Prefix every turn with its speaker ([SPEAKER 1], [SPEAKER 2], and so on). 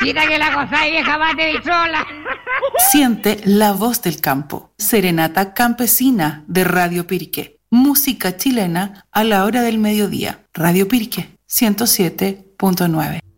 [SPEAKER 1] Mira que la cosa vieja mate bichola.
[SPEAKER 2] Siente la voz del campo. Serenata campesina de Radio Pirque. Música chilena a la hora del mediodía. Radio Pirque 107.9.